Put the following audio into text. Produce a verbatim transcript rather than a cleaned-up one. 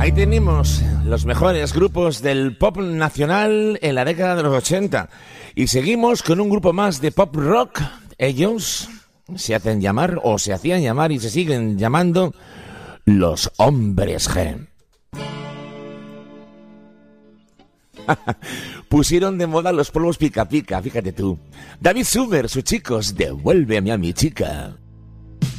Ahí tenemos los mejores grupos del pop nacional en la década de los ochenta. Y seguimos con un grupo más de pop rock. Ellos se hacen llamar, o se hacían llamar y se siguen llamando, Los Hombres G. Pusieron de moda los polvos pica pica, fíjate tú. David Summers, sus chicos, devuélveme a mi chica.